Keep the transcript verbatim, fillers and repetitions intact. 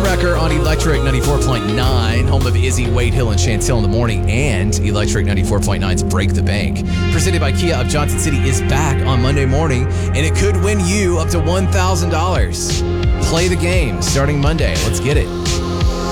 Wrecker on Electric ninety-four point nine, home of Izzy, Wade Hill, and Chantel in the morning, and Electric ninety-four point nine's Break the Bank. Presented by Kia of Johnson City is back on Monday morning, and it could win you up to one thousand dollars. Play the game starting Monday. Let's get it.